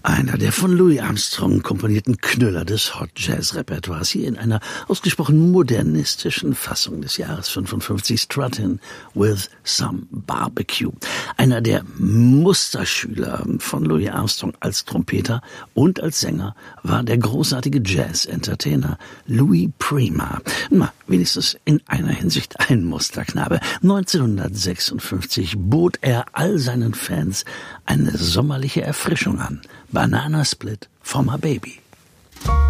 Einer der von Louis Armstrong komponierten Knüller des Hot Jazz Repertoires, hier in einer ausgesprochen modernistischen Fassung des Jahres 55, Struttin' with Some Barbecue. Einer der Musterschüler von Louis Armstrong als Trompeter und als Sänger war der großartige Jazz-Entertainer Louis Prima. Wenigstens in einer Hinsicht ein Musterknabe. 1956 bot er all seinen Fans eine sommerliche Erfrischung an. Banana Split for my baby.